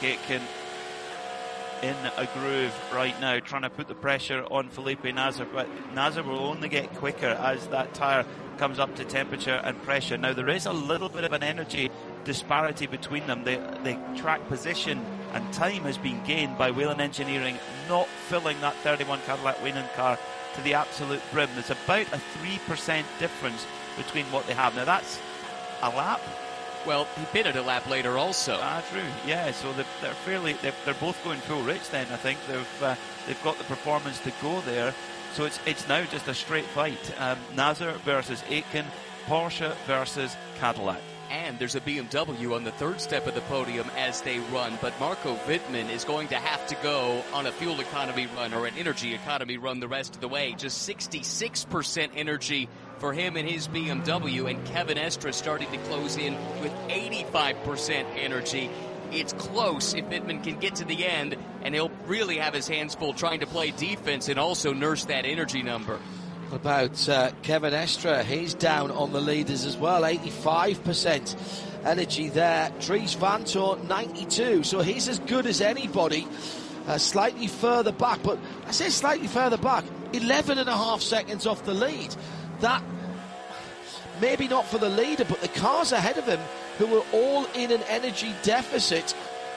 Aitken in a groove right now, trying to put the pressure on Felipe Nasr, but Nasr will only get quicker as that tyre comes up to temperature and pressure. Now there is a little bit of an energy disparity between them. The track position and time has been gained by Whelen Engineering not filling that 31 Cadillac Weyland car to the absolute brim. There's about a 3% difference between what they have. Now that's a lap. Well, he pitted a lap later also. True. Yeah, so they're both going full rich then. I think they've got the performance to go there. So it's now just a straight fight. Nasr versus Aitken, Porsche versus Cadillac. And there's a BMW on the third step of the podium as they run. But Marco Wittmann is going to have to go on a fuel economy run or an energy economy run the rest of the way. Just 66% energy for him and his BMW. And Kevin Estre starting to close in with 85% energy. It's close if Wittmann can get to the end, and he'll really have his hands full trying to play defense and also nurse that energy number. About Kevin Estre, he's down on the leaders as well, 85% energy there. Dries Vanthoor, 92, so he's as good as anybody. Slightly further back, but I say slightly further back, 11.5 seconds off the lead. That, maybe not for the leader, but the cars ahead of him who were all in an energy deficit.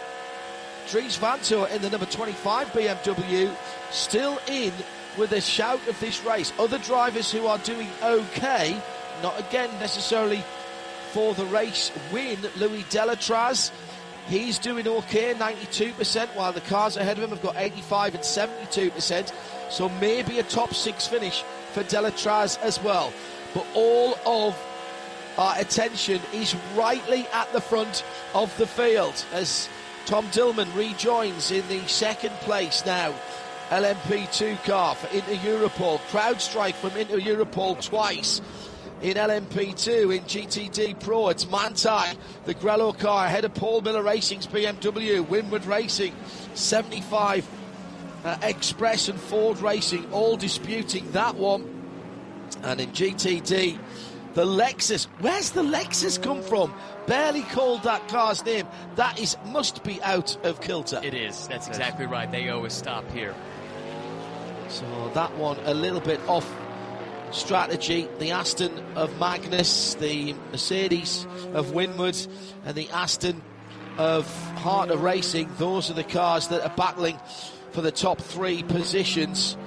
Dries Vanthoor in the number 25 BMW still in with a shout of this race. Other drivers who are doing okay, not again necessarily for the race win. Louis Delatraz, he's doing okay, 92%, while the cars ahead of him have got 85 and 72%. So maybe a top 6 finish for Delatraz as well. But all of our attention is rightly at the front of the field as Tom Dillman rejoins in the second place now. LMP2 car for Inter Europol. CrowdStrike from Inter Europol twice in LMP2. In GTD Pro, it's Manthey, the Grello car ahead of Paul Miller Racing's BMW. Winward Racing, 75 Express and Ford Racing all disputing that one. And in GTD, the Lexus. Where's the Lexus come from? Barely called that car's name. That must be out of kilter. It is. That's exactly right. They owe a stop here. So that one a little bit off strategy. The Aston of Magnus, the Mercedes of Winward, and the Aston of Harter Racing. Those are the cars that are battling for the top 3 positions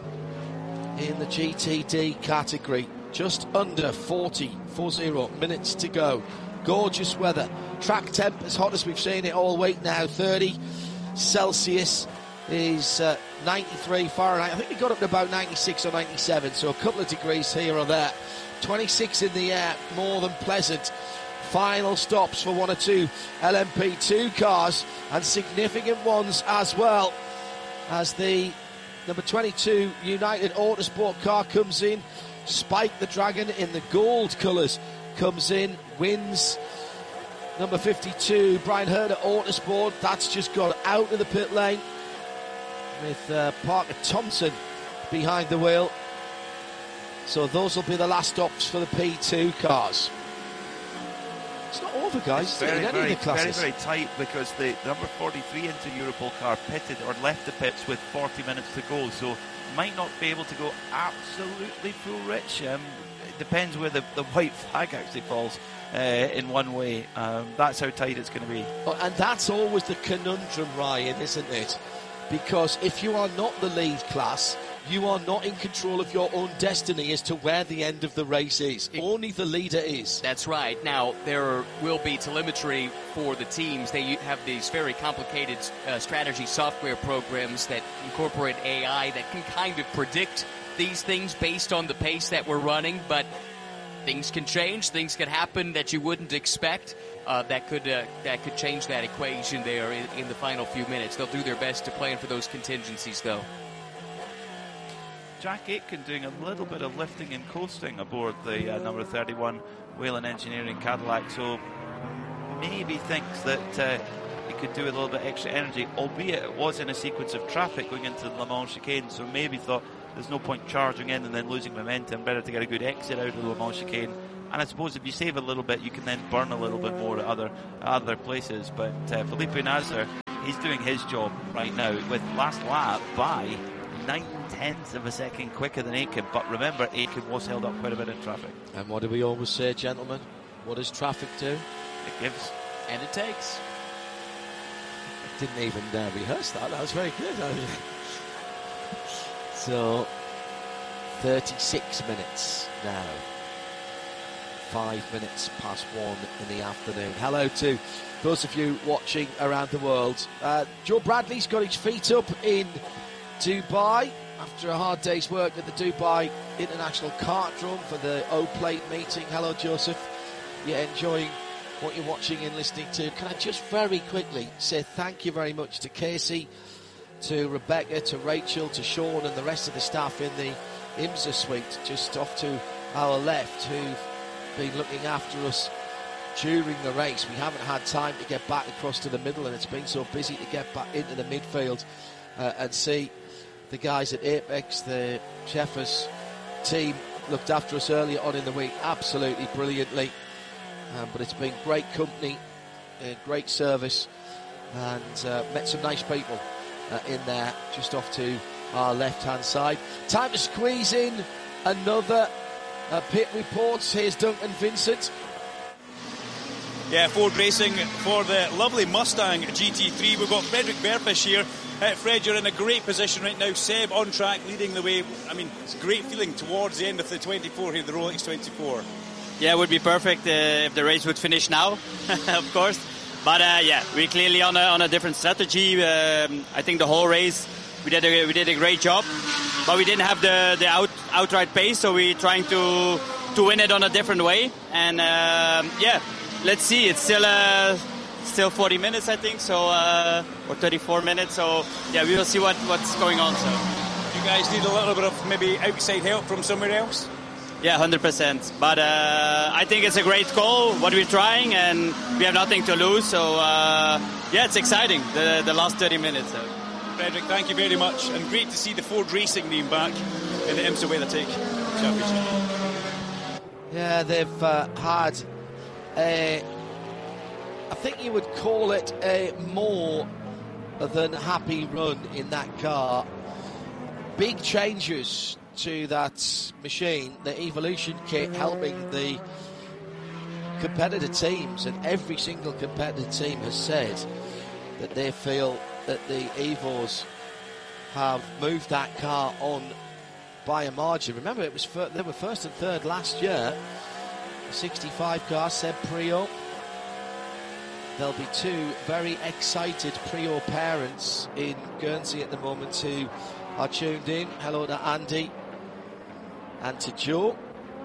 in the GTD category. Just under 40 minutes to go. Gorgeous weather. Track temp as hot as we've seen it all week now. 30 Celsius is 93 Fahrenheit. I think we got up to about 96 or 97, so a couple of degrees here or there. 26 in the air, more than pleasant. Final stops for 1 or 2 LMP2 cars, and significant ones as well, as the number 22 United Autosport car comes in. Spike the Dragon in the gold colours comes in, wins. Number 52 Brian Herder Autosport, that's just got out of the pit lane with Parker Thompson behind the wheel. So those will be the last stops for the P2 cars. It's not over, guys. It's very tight, because the number 43 Inter Europol car pitted or left the pits with 40 minutes to go, so might not be able to go absolutely full rich. It depends where the white flag actually falls in one way. That's how tight it's going to be. Oh, and that's always the conundrum, Ryan, isn't it? Because if you are not the lead class, you are not in control of your own destiny as to where the end of the race is. Only the leader is. That's right. Now, there will be telemetry for the teams. They have these very complicated strategy software programs that incorporate AI that can kind of predict these things based on the pace that we're running, but things can change. Things can happen that you wouldn't expect. That could change that equation there in the final few minutes. They'll do their best to plan for those contingencies, though. Jack Aitken doing a little bit of lifting and coasting aboard the number 31 Whelen Engineering Cadillac, so maybe thinks that he could do a little bit extra energy, albeit it was in a sequence of traffic going into the Le Mans chicane, so maybe thought there's no point charging in and then losing momentum, better to get a good exit out of the Le Mans chicane. And I suppose if you save a little bit, you can then burn a little bit more at other places. But Felipe Nasr he's doing his job right now with last lap by 9/10 of a second quicker than Aitken. But remember, Aitken was held up quite a bit in traffic. And what do we always say, gentlemen? What does traffic do? It gives. And it takes. Didn't even rehearse that. That was very good. So, 36 minutes now. 5 minutes past 1 in the afternoon. Hello to those of you watching around the world. Joe Bradley's got his feet up in Dubai after a hard day's work at the Dubai International Kartdrome for the O-Plate meeting. Hello, Joseph. You're enjoying what you're watching and listening to. Can I just very quickly say thank you very much to Casey, to Rebecca, to Rachel, to Sean and the rest of the staff in the IMSA suite just off to our left who've been looking after us during the race. We haven't had time to get back across to the middle, and it's been so busy to get back into the midfield and see the guys at Apex, the Sheffers team looked after us earlier on in the week absolutely brilliantly. But it's been great company, great service, and met some nice people in there, just off to our left-hand side. Time to squeeze in another pit report. Here's Duncan Vincent. Yeah, Ford Racing for the lovely Mustang GT3. We've got Frederick Berfish here. Fred, you're in a great position right now. Seb on track, leading the way. I mean, it's a great feeling towards the end of the 24 here, the Rolex 24. Yeah, it would be perfect if the race would finish now, of course. But yeah, we're clearly on a different strategy. I think the whole race we did a great job, but we didn't have the outright pace, so we're trying to win it on a different way. And yeah, let's see. It's still 40 minutes, I think, so or 34 minutes. So yeah, we will see what's going on. So you guys need a little bit of maybe outside help from somewhere else. Yeah, 100%. But I think it's a great goal, what we're trying, and we have nothing to lose. So, yeah, it's exciting, the last 30 minutes. So. Frederick, thank you very much. And great to see the Ford Racing name back in the IMSA WeatherTech Championship. Yeah, they've had I think you would call it a more than happy run in that car. Big changes to that machine, the Evolution kit helping the competitor teams, and every single competitor team has said that they feel that the Evos have moved that car on by a margin. Remember, it was they were first and third last year. 65 car, Seb Priaulx. There'll be two very excited Priaulx parents in Guernsey at the moment who are tuned in. Hello to Andy and to Joe.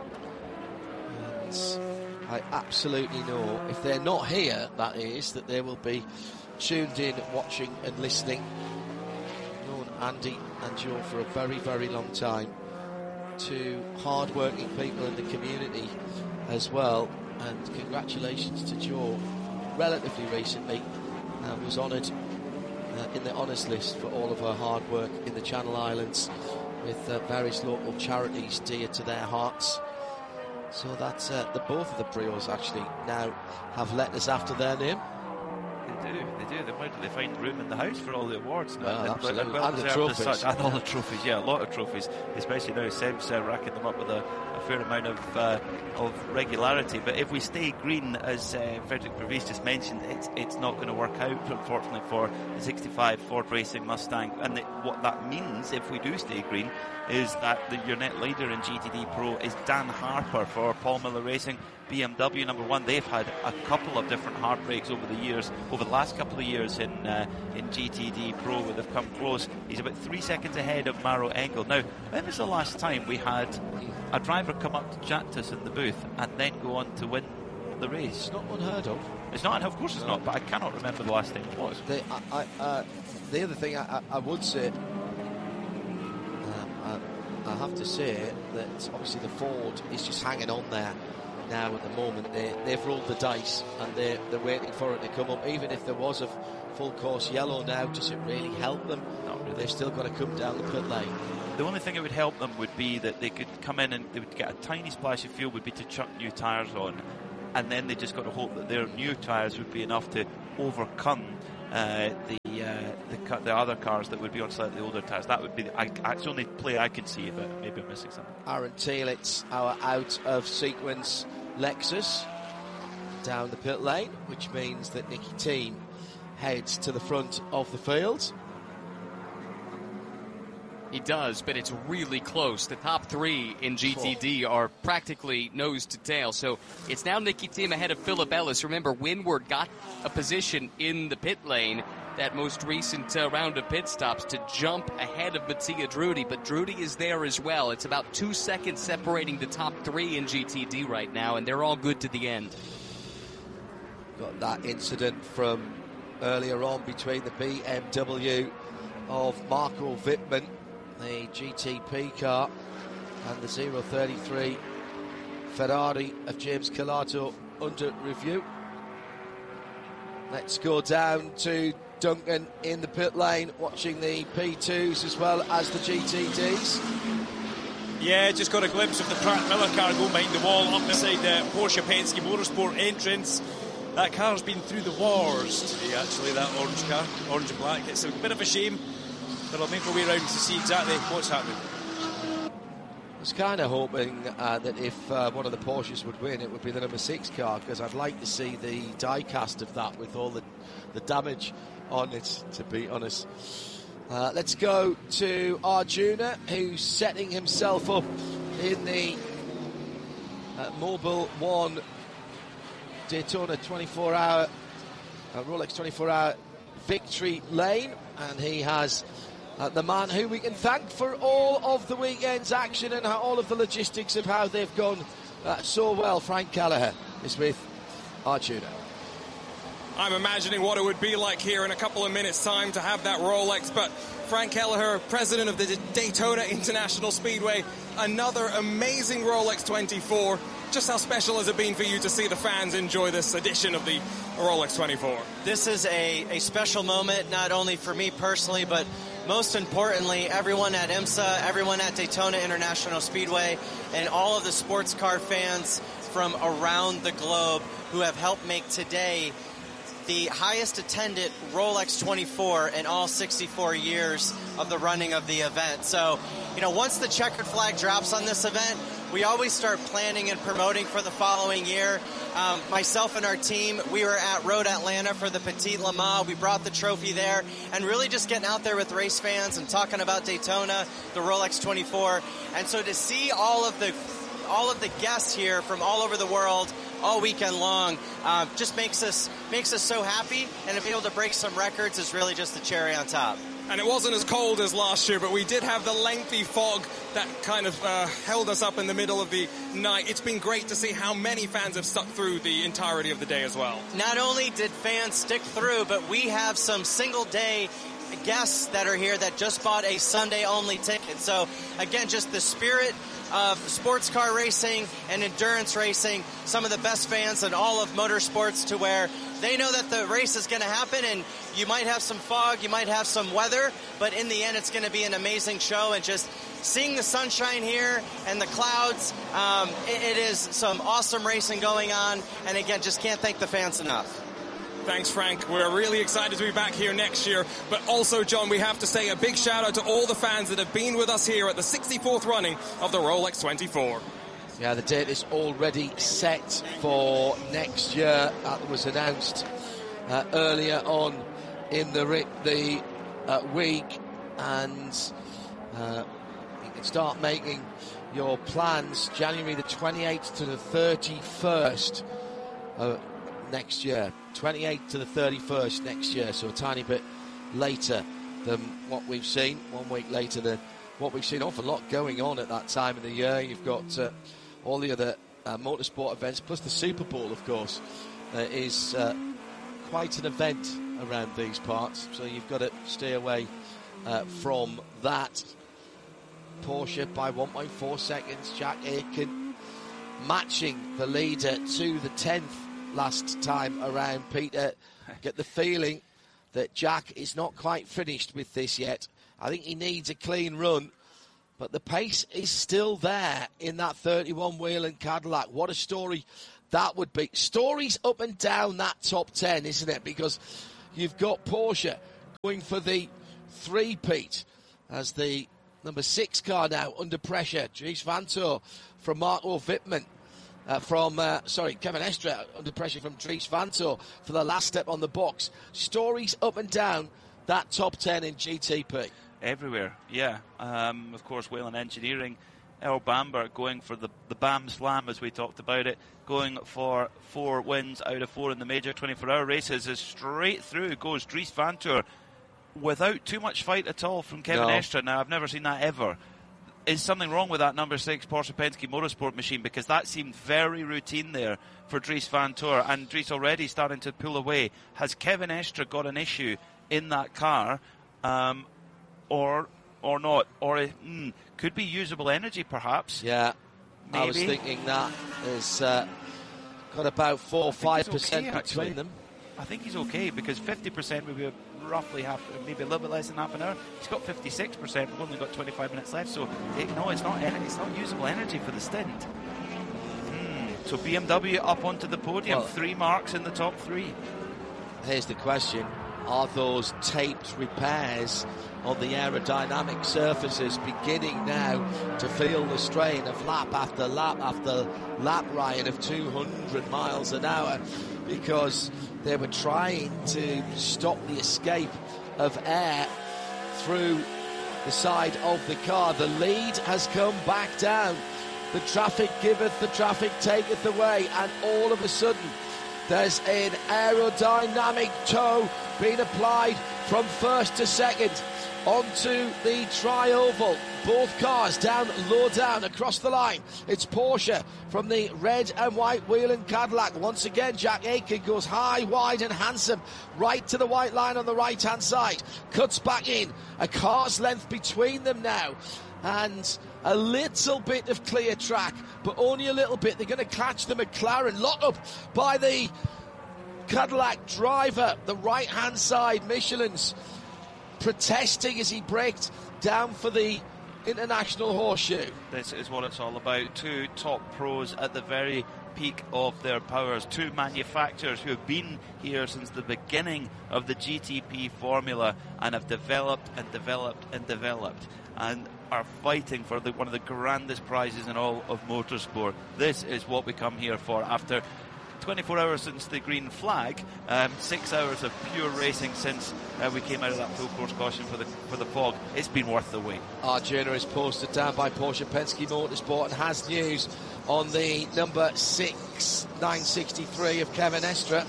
And I absolutely know, if they're not here, that is, that they will be tuned in, watching and listening. I've known Andy and Joe for a very, very long time. Two hard-working people in the community as well. And congratulations to Joe. Relatively recently was honoured in the honours list for all of her hard work in the Channel Islands with various local charities dear to their hearts. So that's the both of the Priaulx actually now have letters after their name. They do. Where do they find room in the house for all the awards now? Well, absolutely. Well, and the trophies. And all the trophies, yeah, a lot of trophies, especially now Seb's racking them up with a fair amount of regularity. But if we stay green, as Frederick Berbice just mentioned, it's not going to work out, unfortunately, for the 65 Ford Racing Mustang. And what that means, if we do stay green, is that your net leader in GTD Pro is Dan Harper for Paul Miller Racing, BMW number one. They've had a couple of different heartbreaks over the last couple of years in GTD Pro, where they've come close. He's about 3 seconds ahead of Maro Engel. Now, when was the last time we had a driver come up to chat to us in the booth and then go on to win the race? It's not unheard of. It's not, of course it's not, but I cannot remember the last time it was. The other thing I would say, I have to say that obviously the Ford is just hanging on there now at the moment. They've rolled the dice and they're waiting for it to come up. Even if there was a full course yellow now, does it really help them? Not really. They've still got to come down the pit lane. The only thing that would help them would be that they could come in and they would get a tiny splash of fuel, would be to chuck new tyres on, and then they just got to hope that their new tyres would be enough to overcome the the other cars that would be on slightly older tyres. That would be it's the only play I can see, but maybe I'm missing something. Aaron Telitz, our out of sequence Lexus, down the pit lane, which means that Nicky Thiem heads to the front of the field. He does, but it's really close. The top three in GTD are practically nose to tail. So it's now Nicky Thiem ahead of Philip Ellis. Remember, Windward got a position in the pit lane, that most recent round of pit stops, to jump ahead of Mattia Drudi. But Drudi is there as well. It's about 2 seconds separating the top three in GTD right now, and they're all good to the end. Got that incident from earlier on between the BMW of Marco Wittmann, the GTP car, and the 033 Ferrari of James Calato under review. Let's go down to Duncan in the pit lane, watching the P2s as well as the GTDs. Yeah, just got a glimpse of the Pratt Miller car going behind the wall up beside the Porsche Penske Motorsport entrance. That car's been through the wars today, actually, that orange car, orange and black. It's a bit of a shame, but I'll make my way around to see exactly what's happening. I was kind of hoping that if one of the Porsches would win, it would be the number 6 car, because I'd like to see the die-cast of that with all the damage on it, to be honest. Let's go to Arjuna, who's setting himself up in the Mobil 1 Daytona 24-hour, Rolex 24-hour victory lane, and he has the man who we can thank for all of the weekend's action and all of the logistics of how they've gone so well. Frank Kelleher is with Arjuna. I'm imagining what it would be like here in a couple of minutes' time to have that Rolex, but Frank Kelleher, president of the Daytona International Speedway, another amazing Rolex 24. Just how special has it been for you to see the fans enjoy this edition of the Rolex 24? This is a special moment, not only for me personally, but most importantly, everyone at IMSA, everyone at Daytona International Speedway, and all of the sports car fans from around the globe who have helped make today the highest attended Rolex 24 in all 64 years of the running of the event. So, once the checkered flag drops on this event, we always start planning and promoting for the following year. Myself and our team, we were at Road Atlanta for the Petit Le Mans. We brought the trophy there, and really just getting out there with race fans and talking about Daytona, the Rolex 24. And so to see all of the guests here from all over the world all weekend long just makes us so happy, and to be able to break some records is really just the cherry on top. And it wasn't as cold as last year, but we did have the lengthy fog that kind of held us up in the middle of the night. It's been great to see how many fans have stuck through the entirety of the day as well. Not only did fans stick through, but we have some single-day guests that are here that just bought a Sunday-only ticket. So, again, just the spirit of sports car racing and endurance racing, some of the best fans in all of motorsports, to where they know that the race is going to happen, and you might have some fog, you might have some weather, but in the end it's going to be an amazing show. And just seeing the sunshine here and the clouds, it is some awesome racing going on, and again, just can't thank the fans enough. Thanks, Frank. We're really excited to be back here next year. But also, John, we have to say a big shout out to all the fans that have been with us here at the 64th running of the Rolex 24. Yeah, the date is already set for next year. That was announced earlier on in the week, and you can start making your plans January the 28th to the 31st next year. 28th to the 31st next year, so a tiny bit later than what we've seen, 1 week later than what we've seen. Awful lot going on at that time of the year. You've got all the other motorsport events, plus the Super Bowl, of course, is quite an event around these parts, so you've got to stay away from that. Porsche by 1.4 seconds, Jack Aitken matching the leader to the 10th last time around. Peter, get the feeling that Jack is not quite finished with this yet. I think he needs a clean run, but the pace is still there in that 31 Whelen Cadillac. What a story that would be. Stories up and down that top 10, isn't it? Because you've got Porsche going for the three-peat as the number 6 car now under pressure. Dries Vanthoor from Marco Wittmann. Kevin Estre under pressure from Dries Vanthoor for the last step on the box. Stories up and down that top 10 in GTP. Everywhere, yeah. Of course, Whelen Engineering, Earl Bamber going for the BAM Slam, as we talked about it, going for 4 wins out of 4 in the major 24-hour races. As straight through goes Dries Vanthoor without too much fight at all from Kevin Estre. Now, I've never seen that ever. Is something wrong with that number 6 Porsche Penske Motorsport machine? Because that seemed very routine there for Dries Vanthoor, and Dries already starting to pull away. Has Kevin Estre got an issue in that car, or not? Or could be usable energy, perhaps. Yeah, maybe. I was thinking that is got about 4 or 5% between them. I think he's okay, because 50% would be roughly half, maybe a little bit less than half an hour. He's got 56%. We've only got 25 minutes left, so it's not usable energy for the stint. So BMW up onto the podium, 3 marks in the top 3. Here's the question: are those taped repairs on the aerodynamic surfaces beginning now to feel the strain of lap after lap after lap, Ryan, of 200 miles an hour? Because they were trying to stop the escape of air through the side of the car. The lead has come back down. The traffic giveth, the traffic taketh away, and all of a sudden there's an aerodynamic tow being applied from first to second onto the tri-oval. Both cars low down across the line. It's Porsche from the red and white Whelen Cadillac. Once again, Jack Aitken goes high, wide and handsome right to the white line on the right hand side. Cuts back in. A car's length between them now. And a little bit of clear track, but only a little bit. They're going to catch the McLaren. Locked up by the Cadillac driver. The right hand side, Michelin's protesting as he braked down for the International Horseshoe. This is what it's all about. 2 top pros at the very peak of their powers. 2 manufacturers who have been here since the beginning of the GTP formula and have developed and developed and developed and are fighting for one of the grandest prizes in all of motorsport. This is what we come here for. After 24 hours since the green flag, 6 hours of pure racing since we came out of that full course caution for the fog. It's been worth the wait. Our journal is posted down by Porsche Penske Motorsport and has news on the number 6 963 of Kevin Estre.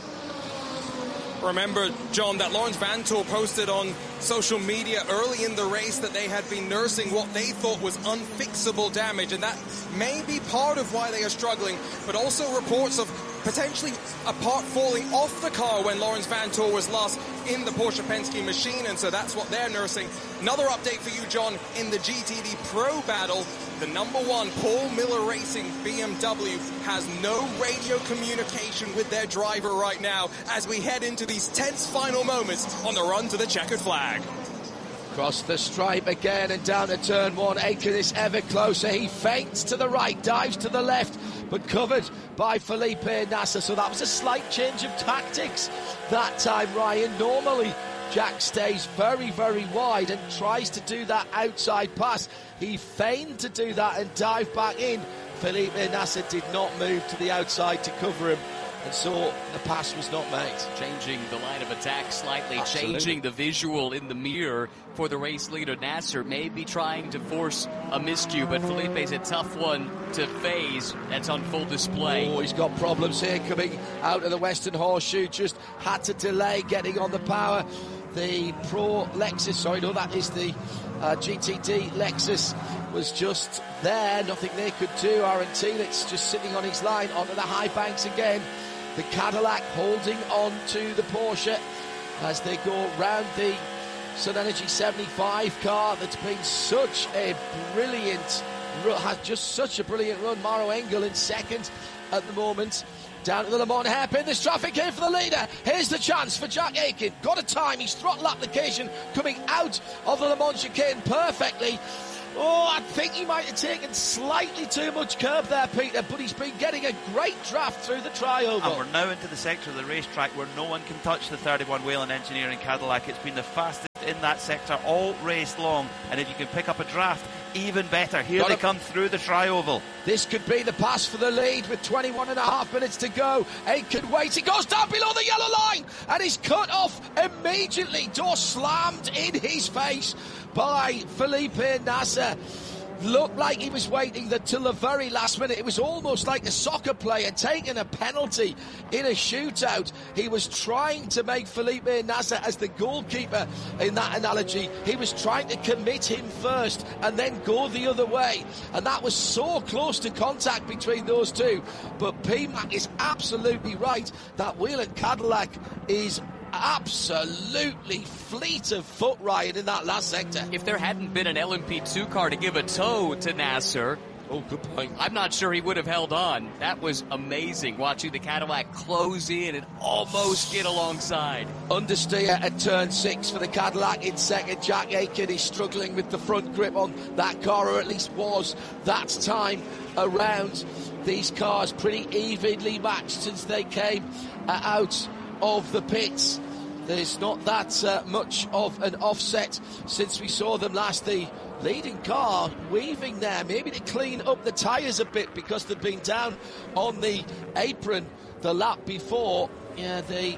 Remember, John, that Laurens Vanthoor posted on social media early in the race that they had been nursing what they thought was unfixable damage, and that may be part of why they are struggling, but also reports of potentially a part falling off the car when Laurens Vanthoor was last in the Porsche Penske machine, and so that's what they're nursing. Another update for you, John, in the GTD Pro battle, the number 1 Paul Miller Racing BMW has no radio communication with their driver right now as we head into these tense final moments on the run to the checkered flag. Across the stripe again and down to turn 1. Aitken is ever closer. He feints to the right, dives to the left, but covered by Felipe Nasr. So that was a slight change of tactics that time, Ryan. Normally, Jack stays very, very wide and tries to do that outside pass. He feigned to do that and dive back in. Felipe Nasr did not move to the outside to cover him, and so the pass was not made. Changing the line of attack slightly, Absolutely. Changing the visual in the mirror for the race leader. Nasr maybe trying to force a miscue, but Felipe's a tough one to phase. That's on full display. Oh, he's got problems here coming out of the Western Horseshoe. Just had to delay getting on the power. The Pro Lexus, that is the GTD Lexus, was just there. Nothing they could do. Aaron Telitz just sitting on his line onto the high banks again. The Cadillac holding on to the Porsche as they go round the Sun Energy 75 car that's been such a brilliant, has just such a brilliant run. Maro Engel in second at the moment. Down to the Le Mans hairpin, there's traffic here for the leader. Here's the chance for Jack Aitken. Got a time, his throttle application coming out of the Le Mans chicane perfectly. Oh, I think he might have taken slightly too much curb there, Peter, but he's been getting a great draft through the tri-oval. And we're now into the sector of the racetrack where no one can touch the 31 Whelen Engineering Cadillac. It's been the fastest in that sector all race long, and if you can pick up a draft, even better. Here they come through the tri-oval. This could be the pass for the lead with 21.5 minutes to go. Aitken waits, he goes down below the yellow line and he's cut off immediately. Door slammed in his face by Felipe Nasr. Looked like he was waiting till the very last minute. It was almost like a soccer player taking a penalty in a shootout. He was trying to make Felipe Nasr as the goalkeeper in that analogy. He was trying to commit him first and then go the other way. And that was so close to contact between those two. But P-Mac is absolutely right. That Whelen Cadillac is absolutely fleet of foot, Ryan, in that last sector. If there hadn't been an LMP2 car to give a tow to Nasr, oh, good point, I'm not sure he would have held on. That was amazing, watching the Cadillac close in and almost get alongside. Understeer at turn 6 for the Cadillac in second. Jack Aitken is struggling with the front grip on that car, or at least was that time around. These cars pretty evenly matched since they came out of the pits. There's not that much of an offset since we saw them last. The leading car weaving there, maybe to clean up the tyres a bit because they've been down on the apron the lap before. Yeah, the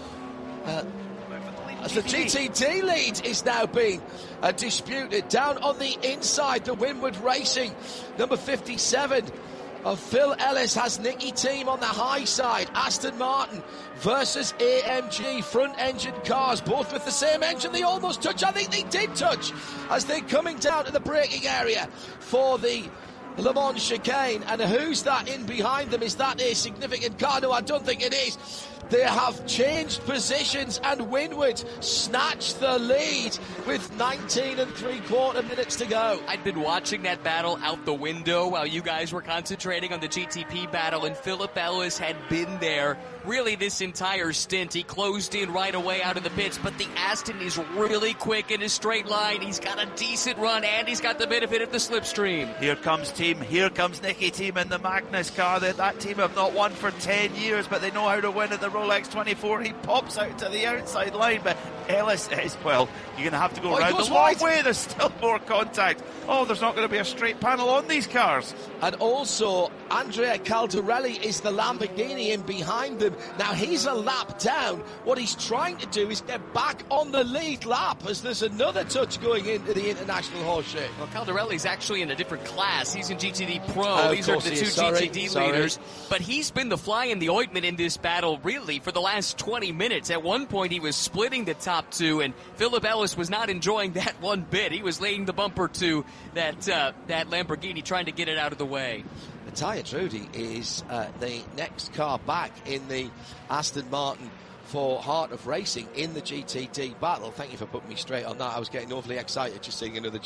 GTD lead is now being disputed. Down on the inside, the Winward Racing, number 57 of Phil Ellis has Nicky Team on the high side. Aston Martin versus AMG, front engine cars, both with the same engine. They almost touch. I think they did touch as they're coming down to the braking area for the Le Mans chicane. And who's that in behind them? Is that a significant car? No, I don't think it is. They have changed positions and Winward snatched the lead with 19 3/4 minutes to go. I'd been watching that battle out the window while you guys were concentrating on the GTP battle, and Philip Ellis had been there really this entire stint. He closed in right away out of the pits, but the Aston is really quick in a straight line. He's got a decent run, and he's got the benefit of the slipstream. Here comes Team. Here comes Nicky Team in the Magnus car. That team have not won for 10 years, but they know how to win at the Rolex 24. He pops out to the outside line, but Ellis is, well, you're going to have to go around the long way. There's still more contact. Oh, there's not going to be a straight panel on these cars. And also, Andrea Caldarelli is the Lamborghini in behind them. Now, he's a lap down. What he's trying to do is get back on the lead lap as there's another touch going into the International Horseshoe. Well, Caldarelli's actually in a different class. He's in GTD Pro. These are the two GTD leaders. But he's been the fly in the ointment in this battle, really, for the last 20 minutes. At one point, he was splitting the top two, and Philip Ellis was not enjoying that one bit. He was laying the bumper to that Lamborghini, trying to get it out of the way. Matthias Trudy is the next car back in the Aston Martin for Heart of Racing in the GTD battle. Thank you for putting me straight on that. I was getting awfully excited just seeing another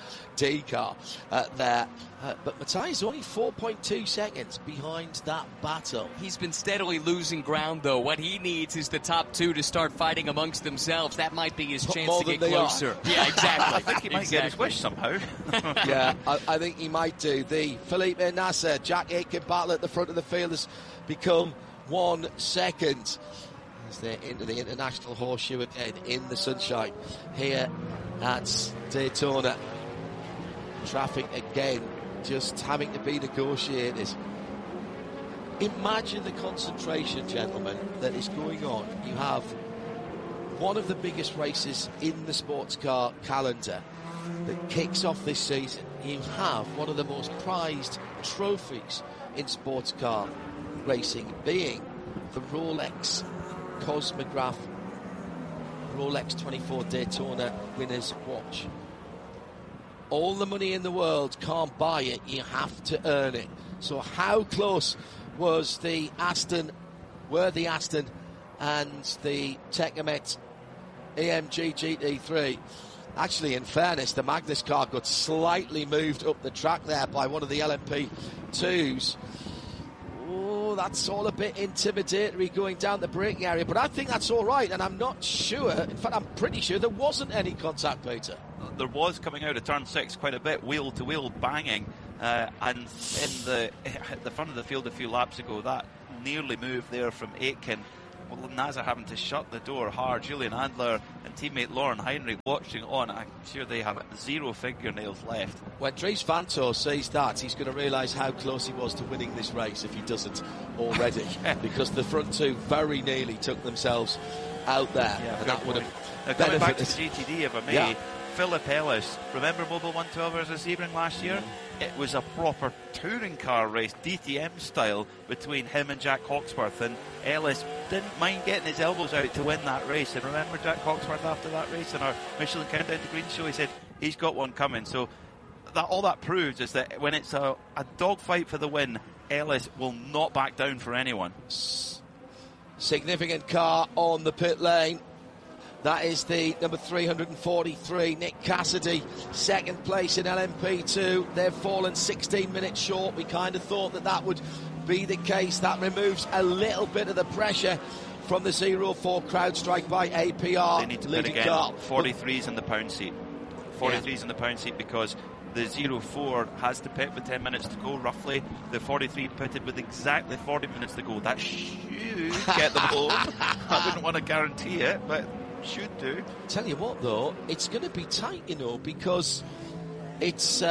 GTD car there. But Matthias only 4.2 seconds behind that battle. He's been steadily losing ground, though. What he needs is the top two to start fighting amongst themselves. That might be his chance to get closer. Yeah, exactly. I think he might get his wish somehow. Yeah, I think he might do. The Felipe Nasr, Jack Aitken battle at the front of the field has become 1 second. As they're into the International Horseshoe again in the sunshine here at Daytona. Traffic again just having to be negotiated. Imagine the concentration, gentlemen, that is going on. You have one of the biggest races in the sports car calendar that kicks off this season. You have one of the most prized trophies in sports car racing being the Rolex Cosmograph Rolex 24 Daytona Winners Watch. All the money in the world can't buy it, you have to earn it. So how close was the Aston and the Tecamet AMG GT3? Actually, in fairness, the Magnus car got slightly moved up the track there by one of the LMP2s. Oh, that's all a bit intimidatory going down the braking area, but I think that's all right, and I'm not sure, in fact I'm pretty sure there wasn't any contact, Peter. There was coming out of turn 6 quite a bit, wheel to wheel banging, and in the front of the field a few laps ago, that nearly moved there from Aitken. Well, NASA having to shut the door hard. Julian Adler and teammate Lauren Heinrich watching on. I'm sure they have 0 fingernails left. When Dries Vanthoor sees that, he's going to realise how close he was to winning this race if he doesn't already. Because the front two very nearly took themselves out there. Yeah, and that would have now, coming back to GTD, if I may, Philip Ellis, remember Mobile 112 Hours of Sebring last year? It was a proper touring car race, DTM style, between him and Jack Hawksworth, and Ellis didn't mind getting his elbows out to win that race. And remember Jack Hawksworth after that race in our Michelin Countdown to Green show, he said he's got one coming. So all that proves is that when it's a dogfight for the win, Ellis will not back down for anyone. Significant car on the pit lane. That is the number 343, Nick Cassidy, second place in LMP2. They've fallen 16 minutes short. We kind of thought that would be the case. That removes a little bit of the pressure from the 04 CrowdStrike by APR. They need to pit again. 43's in the pound seat. 43's in the pound seat because the 04 has to pit with 10 minutes to go, roughly. The 43 pitted with exactly 40 minutes to go. That should get them home. I wouldn't want to guarantee it, but should do. Tell you what, though, it's going to be tight, because it's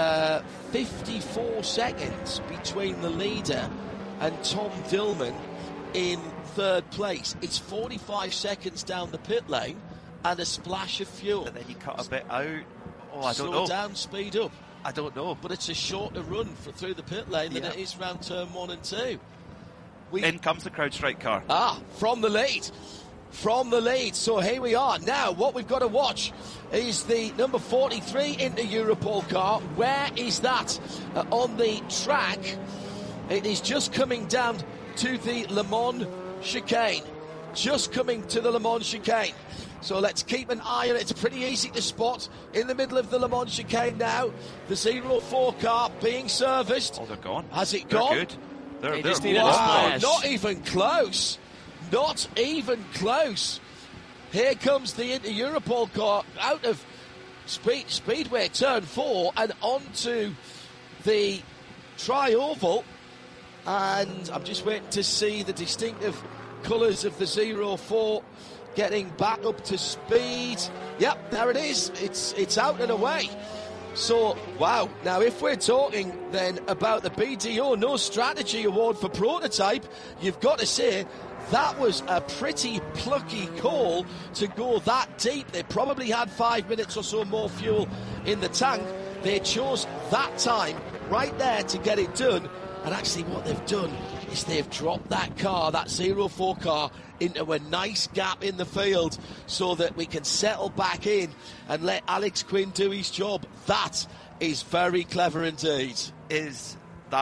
54 seconds between the leader and Tom Dillman in third place. It's 45 seconds down the pit lane and a splash of fuel. And then you cut a bit out. Oh, I don't Slow know. down, speed up. I don't know. But it's a shorter run through the pit lane than it is round turn 1 and 2. In comes the CrowdStrike car. From the lead. From the lead. So here we are. Now, what we've got to watch is the number 43 Inter Europol car. Where is that? On the track. It is just coming down to the Le Mans chicane. Just coming to the Le Mans chicane. So let's keep an eye on it. It's pretty easy to spot in the middle of the Le Mans chicane now. The 04 car being serviced. Oh, they're gone. Has it gone? They're good. They're just needed a wow, splash. not even close. Not even close. Here comes the Inter Europol car out of Speedway turn 4 and onto the tri-oval. And I'm just waiting to see the distinctive colours of the 04 getting back up to speed. Yep, there it is. It's out and away. So, wow. Now, if we're talking then about the BDO No Strategy Award for Prototype, you've got to say that was a pretty plucky call to go that deep. They probably had 5 minutes or so more fuel in the tank. They chose that time right there to get it done. And actually what they've done is they've dropped that car, that 04 car, into a nice gap in the field so that we can settle back in and let Alex Quinn do his job. That is very clever indeed. Is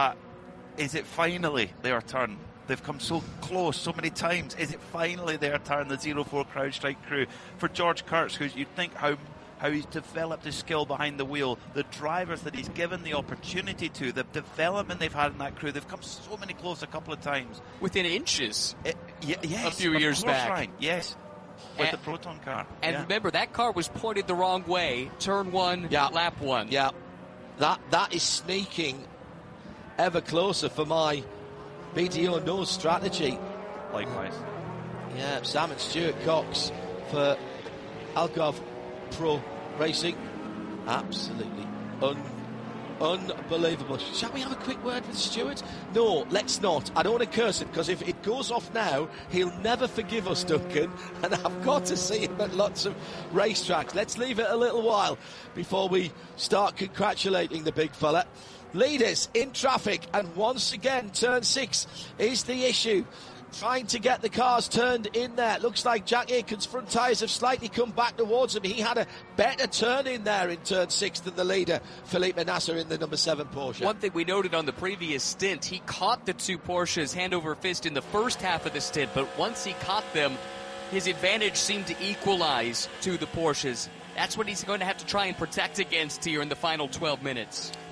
it finally their turn? They've come so close so many times. Is it finally their turn, the 04 CrowdStrike crew? For George Kurtz, who you'd think how he's developed his skill behind the wheel, the drivers that he's given the opportunity to, the development they've had in that crew, they've come so many close a couple of times. Within inches. Yes, a few years back. Ryan, yes, with the Proton car. And remember, that car was pointed the wrong way. Turn 1, lap 1. Yeah, that is sneaking ever closer for my BDO No Strategy. Likewise. Yeah, Sam and Stuart Cox for Algarve Pro Racing. Absolutely unbelievable. Shall we have a quick word with Stuart? No, let's not. I don't want to curse it, because if it goes off now, he'll never forgive us, Duncan, and I've got to see him at lots of racetracks. Let's leave it a little while before we start congratulating the big fella. Leaders in traffic, and once again turn 6 is the issue. Trying to get the cars turned in there. Looks like Jack Aitken's front tyres have slightly come back towards him. He had a better turn in there in turn 6 than the leader, Felipe Nasser, in the number 7 Porsche. One thing we noted on the previous stint, he caught the two Porsches hand over fist in the first half of the stint, but once he caught them, his advantage seemed to equalize to the Porsches. That's what he's going to have to try and protect against here in the final 12 minutes.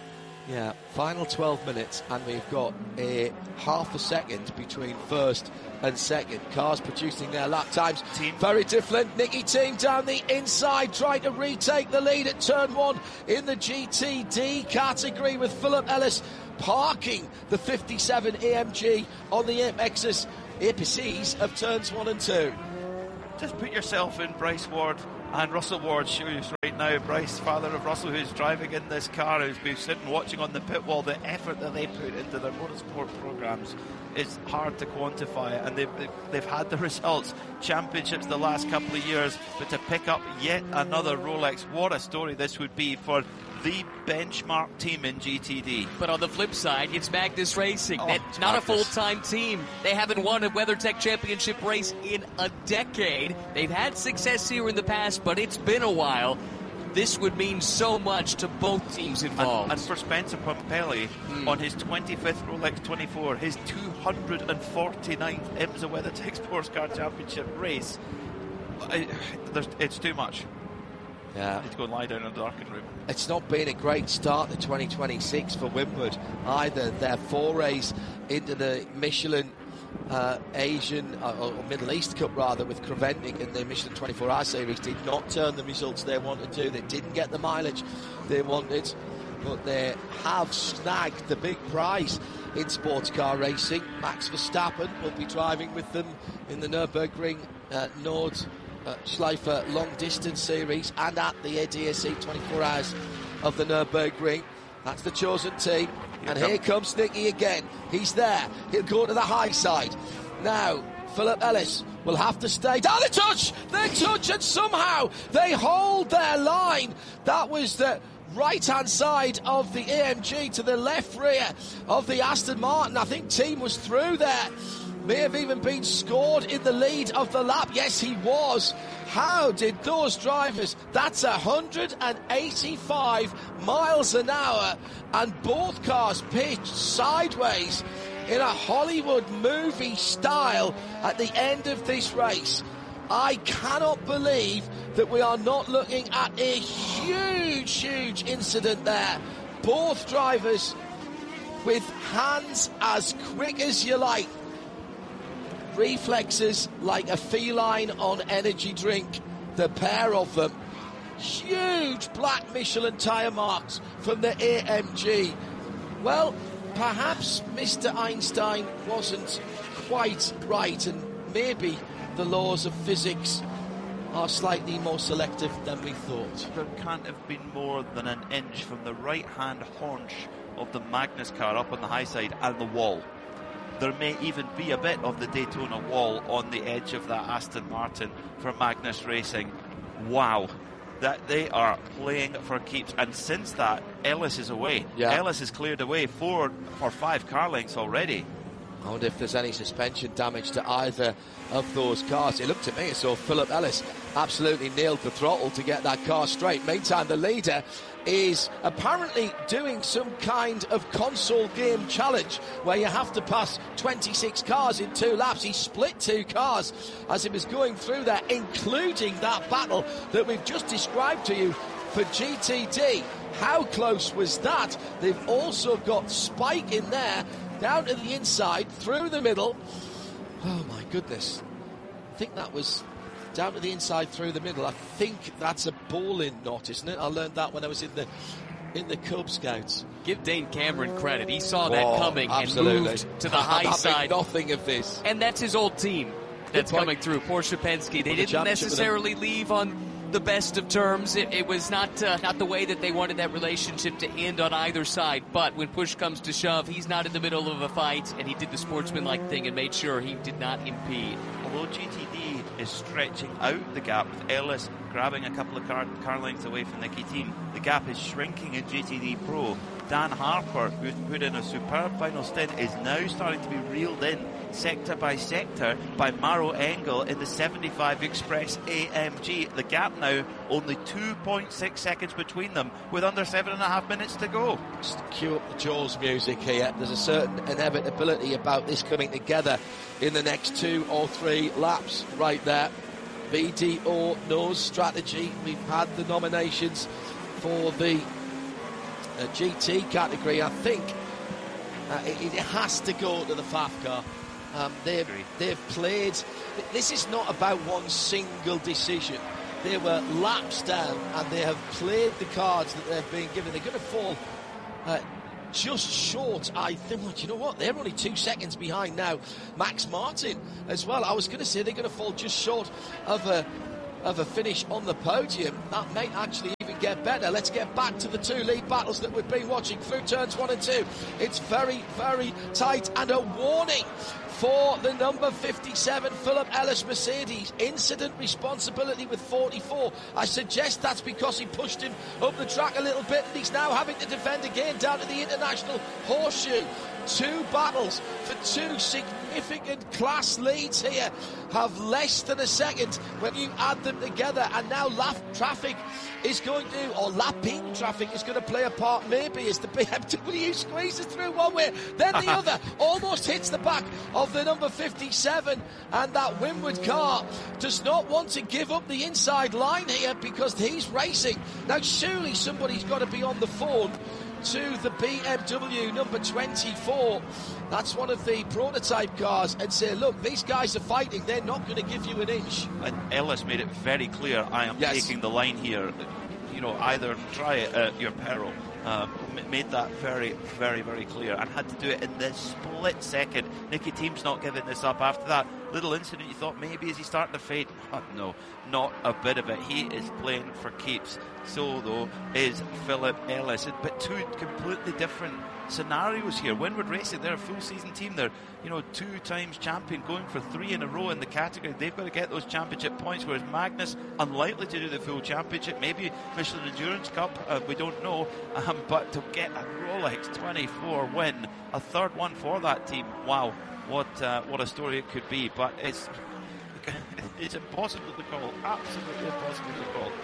Yeah, final 12 minutes, and we've got a half a second between first and second. Cars producing their lap times. Very different. Nicky Team down the inside, trying to retake the lead at turn 1 in the GTD category, with Philip Ellis parking the 57 AMG on the apeces of turns 1 and 2. Just put yourself in Bryce Ward and Russell Ward's shoes right now. Bryce, father of Russell, who's driving in this car, who's been sitting watching on the pit wall. The effort that they put into their motorsport programs is hard to quantify, and they've had the results, championships the last couple of years, but to pick up yet another Rolex, what a story this would be for the benchmark team in GTD. But on the flip side, it's Magnus Racing. That's not a full-time team. They haven't won a WeatherTech Championship race in a decade. They've had success here in the past, but it's been a while. This would mean so much to both teams involved. And for Spencer Pumpelly, on his 25th Rolex 24, his 249th IMSA WeatherTech Sports Car Championship race, it's too much. Yeah. Need to go and lie down in the darkened room. It's not been a great start to 2026 for Winward either. Their forays into the Michelin Asian or Middle East Cup rather, with Creventic in the Michelin 24-hour series, did not turn the results they wanted to. They didn't get the mileage they wanted, but they have snagged the big prize in sports car racing. Max Verstappen will be driving with them in the Nürburgring Nord Schleifer long distance series and at the ADAC 24 hours of the Nürburgring. That's the chosen team. And here comes Nicky again. He's there. He'll go to the high side. Now, Philip Ellis will have to stay down. They touch, and somehow they hold their line. That was the right-hand side of the AMG to the left rear of the Aston Martin. I think team was through there. May have even been scored in the lead of the lap. Yes, he was. How did those drivers? That's 185 miles an hour, and both cars pitched sideways in a Hollywood movie style at the end of this race. I cannot believe that we are not looking at a huge incident there. Both drivers with hands as quick as you like. Reflexes like a feline on energy drink, the pair of them. Huge black Michelin tyre marks from the AMG. Well, perhaps Mr. Einstein wasn't quite right, and maybe the laws of physics are slightly more selective than we thought. There can't have been more than an inch from the right-hand haunch of the Magnus car up on the high side and the wall. There may even be a bit of the Daytona wall on the edge of that Aston Martin for Magnus Racing. Wow. That they are playing for keeps. And since that, Ellis is away. Yeah. Ellis is cleared away 4 or 5 car lengths already. I wonder if there's any suspension damage to either of those cars. It looked to me as though Philip Ellis absolutely nailed the throttle to get that car straight. Meantime, the leader is apparently doing some kind of console game challenge where you have to pass 26 cars in 2 laps. He split 2 cars as he was going through there, including that battle that we've just described to you for GTD. How close was that? They've also got Spike in there, down to the inside, through the middle. Oh my goodness. I think that was down to the inside, through the middle. I think that's a ball-in knot, isn't it? I learned that when I was in the Cub Scouts. Give Dane Cameron credit. He saw that coming absolutely. And moved to the high side. Nothing of this. And that's his old team that's coming through. Porsche Penske. They didn't necessarily leave on the best of terms. It was not the way that they wanted that relationship to end on either side. But when push comes to shove, he's not in the middle of a fight, and he did the sportsmanlike thing and made sure he did not impede. Although GTD is stretching out the gap with Ellis grabbing a couple of car lengths away from Nicky Team, the gap is shrinking in GTD Pro. Dan Harper, who's put in a superb final stint, is now starting to be reeled in sector by sector by Maro Engel in the 75 Express AMG. The gap now only 2.6 seconds between them with under 7.5 minutes to go. Just cue up the Jaws music here. There's a certain inevitability about this coming together in the next 2 or 3 laps right there. BDO knows strategy. We've had the nominations for the GT category, I think it has to go to the FAF car. They've played. This is not about one single decision. They were laps down and they have played the cards that they've been given. They're going to fall just short, I think. Well, you know what? They're only 2 seconds behind now. Max Martin as well. I was going to say they're going to fall just short of a finish on the podium. That may actually even get better. Let's get back to the two lead battles that we've been watching through turns 1 and 2. It's very, very tight, and a warning for the number 57 Philip Ellis Mercedes. Incident responsibility with 44. I suggest that's because he pushed him up the track a little bit, and he's now having to defend again down to the International Horseshoe. 2 battles for 2 significant class leads here have less than a second when you add them together, and now lapping traffic is going to play a part, maybe, as the BMW squeezes through one way, then the other, almost hits the back of the number 57, and that Winward car does not want to give up the inside line here because he's racing. Now surely somebody's got to be on the phone to the BMW number 24, that's one of the prototype cars, and say, look, these guys are fighting, they're not going to give you an inch. And Ellis made it very clear, I am taking the line here, either try it at your peril. Made that very, very, very clear, and had to do it in this split second. Nicky Thiem's not giving this up. After that little incident, you thought, maybe is he starting to fade? No, not a bit of it. He is playing for keeps. So, though, is Philip Ellis. But 2 completely different scenarios here. Winward Racing, they're a full season team. They're 2 times champion, going for 3 in a row in the category. They've got to get those championship points, whereas Magnus unlikely to do the full championship. Maybe Michelin Endurance Cup, we don't know, but to get a Rolex 24 win, a third one for that team, wow, what a story it could be. But it's impossible to call, absolutely impossible to call.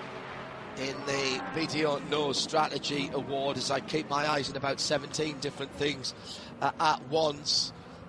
In the BDO No Strategy Award, as I keep my eyes on about 17 different things at once,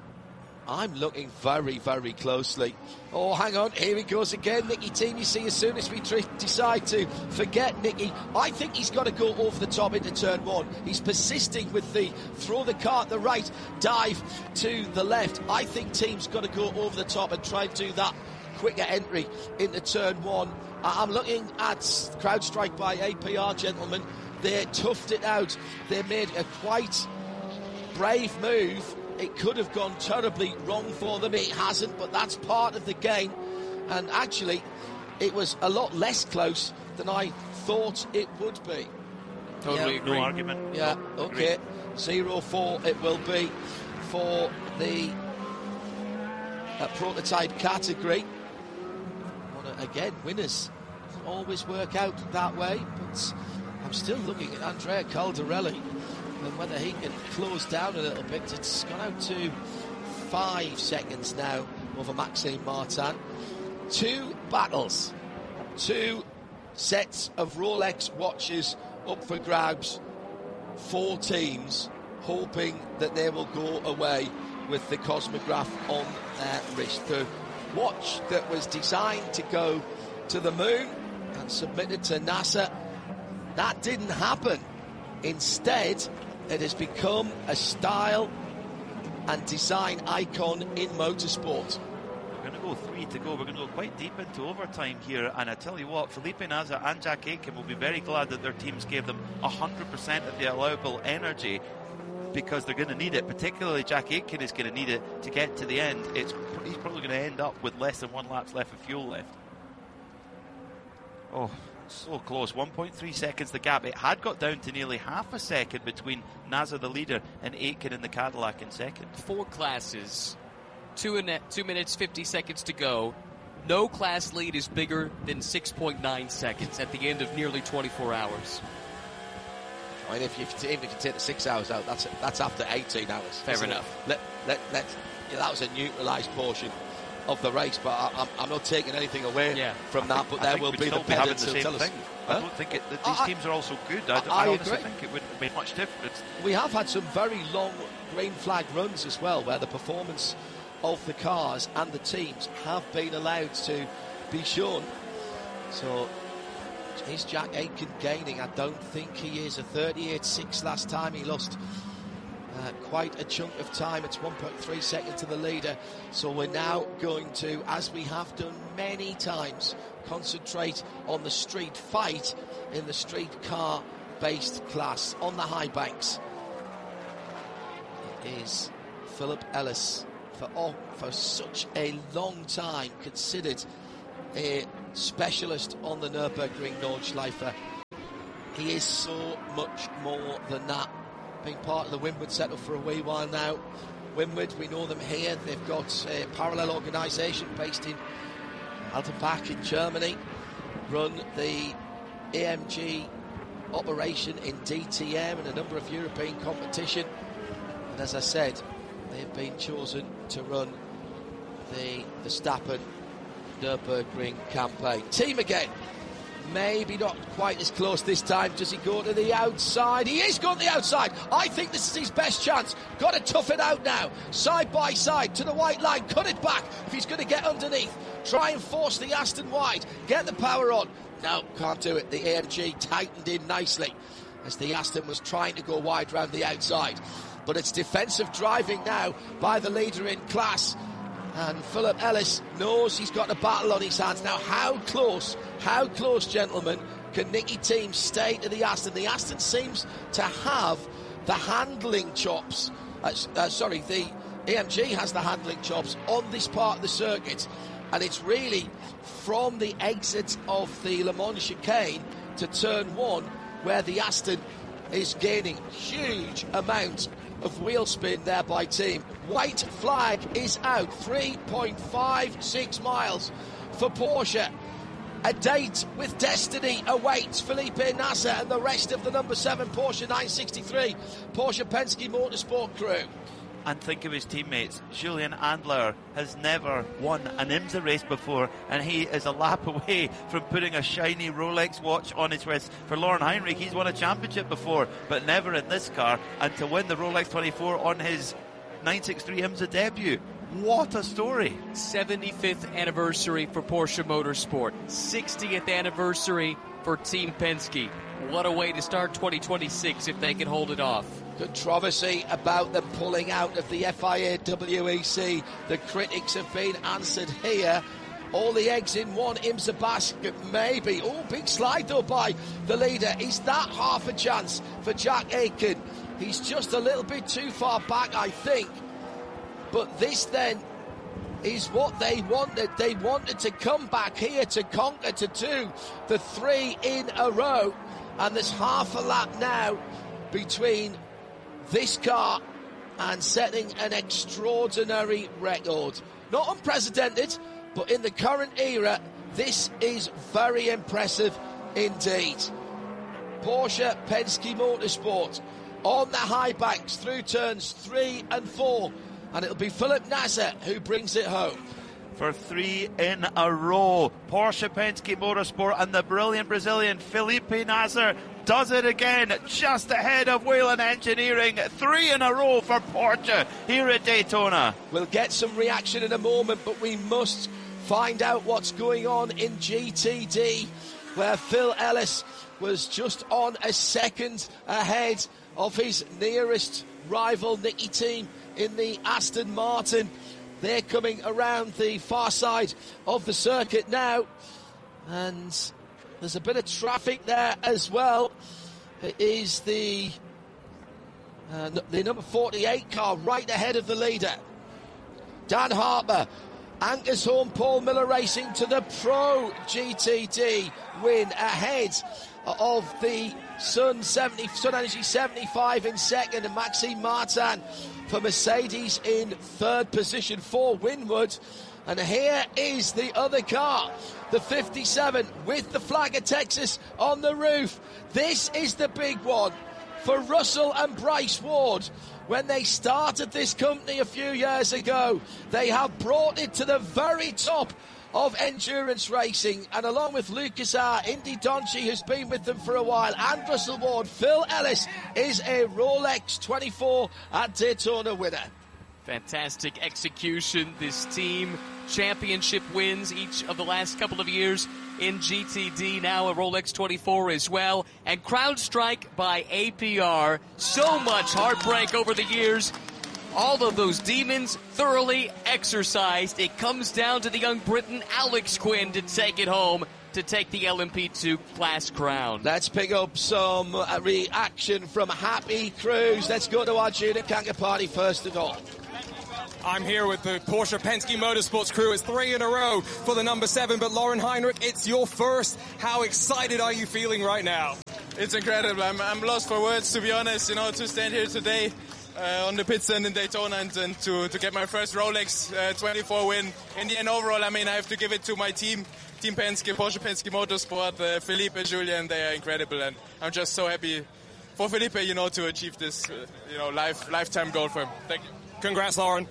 I'm looking very, very closely. Oh, hang on, here he goes again. Nicky Thiem, you see, as soon as we decide to forget Nicky, I think he's got to go over the top into turn 1. He's persisting with the throw the car at the right, dive to the left. I think Thiem's got to go over the top and try and do that quicker entry into turn 1. I'm looking at CrowdStrike by APR, gentlemen. They toughed it out. They made a quite brave move. It could have gone terribly wrong for them. It hasn't, but that's part of the game. And actually, it was a lot less close than I thought it would be. Totally agree. No argument. Yeah, okay. 0-4 it will be for the prototype category. Again, winners don't always work out that way, but I'm still looking at Andrea Caldarelli and whether he can close down a little bit. It's gone out to 5 seconds now over Maxime Martin. 2 battles, 2 sets of Rolex watches up for grabs, 4 teams hoping that they will go away with the Cosmograph on their wrist. The watch that was designed to go to the moon and submitted to NASA, that didn't happen. Instead, it has become a style and design icon in motorsport. We're going to go 3 to go. We're going to go quite deep into overtime here, and I tell you what, Felipe Nasr and Jack Aitken will be very glad that their teams gave them 100% of the allowable energy, because they're going to need it. Particularly Jack Aitken is going to need it to get to the end. He's probably going to end up with less than 1 lap left of fuel left. Oh, so close. 1.3 seconds the gap. It had got down to nearly half a second between Nasr, the leader, and Aitken in the Cadillac in second. 4 classes, 2 minutes 50 seconds to go. No class lead is bigger than 6.9 seconds at the end of nearly 24 hours. I mean, even if you take the 6 hours out, that's after 18 hours. Fair enough. That was a neutralised portion of the race, but I'm not taking anything away from that. But there will be the better to tell us. I don't think these teams are all so good. I honestly think it wouldn't make much difference. We have had some very long green flag runs as well, where the performance of the cars and the teams have been allowed to be shown. So Is Jack Aitken gaining? I don't think he is. A 38.6 last time. He lost quite a chunk of time. It's 1.3 seconds to the leader. So we're now going to, as we have done many times, concentrate on the street fight in the street car based class. On the high banks, it is Philip Ellis, for such a long time considered a specialist on the Nürburgring Nordschleife. He is so much more than that. Being part of the Windward setup for a wee while now. Windward, we know them here. They've got a parallel organisation based in Altenbach in Germany. Run the AMG operation in DTM and a number of European competition. And as I said, they've been chosen to run the Verstappen Nürburgring campaign. Team again. Maybe not quite as close this time. Does he go to the outside? He is going to the outside. I think this is his best chance. Got to tough it out now. Side by side to the white line. Cut it back if he's going to get underneath. Try and force the Aston wide. Get the power on. No, can't do it. The AMG tightened in nicely as the Aston was trying to go wide round the outside. But it's defensive driving now by the leader in class. And Philip Ellis knows he's got a battle on his hands. Now, how close, gentlemen, can Nicky Team stay to the Aston? The Aston seems to have the handling chops. The AMG has the handling chops on this part of the circuit. And it's really from the exit of the Le Mans chicane to turn 1 where the Aston is gaining huge amount of wheel spin there by Team. White flag is out. 3.56 miles for Porsche. A date with destiny awaits Felipe Nasser and the rest of the number 7 Porsche 963 Porsche Penske Motorsport crew. And think of his teammates. Julian Andler has never won an IMSA race before, and he is a lap away from putting a shiny Rolex watch on his wrist. For Lauren Heinrich, he's won a championship before, but never in this car. And to win the Rolex 24 on his 963 IMSA debut. What a story. 75th anniversary for Porsche Motorsport. 60th anniversary for Team Penske. What a way to start 2026 if they can hold it off. Controversy about them pulling out of the FIA WEC. The critics have been answered here. All the eggs in one IMSA basket, maybe. Oh, big slide though by the leader. Is that half a chance for Jack Aitken? He's just a little bit too far back, I think. But this then is what they wanted. They wanted to come back here to conquer, to do the 3 in a row. And there's half a lap now between this car and setting an extraordinary record. Not unprecedented, but in the current era, this is very impressive indeed. Porsche Penske Motorsport on the high banks through turns 3 and 4. And it'll be Philip Nasser who brings it home. For 3 in a row, Porsche Penske Motorsport and the brilliant Brazilian Felipe Nasser does it again, just ahead of Whelen Engineering. 3 in a row for Porsche here at Daytona. We'll get some reaction in a moment, but we must find out what's going on in GTD, where Phil Ellis was just on a second ahead of his nearest rival, Nicky Team, in the Aston Martin. They're coming around the far side of the circuit now, and there's a bit of traffic there as well. It is the number 48 car right ahead of the leader. Dan Harper anchors home Paul Miller Racing to the Pro GTD win ahead of the Sun Energy 75 in second, and Maxime Martin for Mercedes in third position for Windward. And here is the other car, the 57 with the flag of Texas on the roof. This is the big one for Russell and Bryce Ward. When they started this company a few years ago, they have brought it to the very top of endurance racing, and along with Lucas R, Indy Donchi, who's been with them for a while, and Russell Ward, Phil Ellis is a Rolex 24 at Daytona winner. Fantastic execution. This team, championship wins each of the last couple of years. in GTD, now a Rolex 24 as well. And CrowdStrike by APR. So much heartbreak over the years. All of those demons thoroughly exercised. It comes down to the young Briton Alex Quinn to take it home, to take the LMP2 class crown. Let's pick up some reaction from Happy Cruz. Let's go to Arjuna Kankapati first of all. I'm here with the Porsche Penske Motorsports crew. It's 3 in a row for the number 7, but Lauren Heinrich, it's your first. How excited are you feeling right now? It's incredible. I'm lost for words, to be honest, to stand here today on the pit stand in Daytona and to get my first Rolex 24 win. In the end, overall, I have to give it to my team. Team Penske, Porsche Penske Motorsport, Felipe, Julian, they are incredible, and I'm just so happy for Felipe, to achieve this, lifetime goal for him. Thank you. Congrats, Lauren.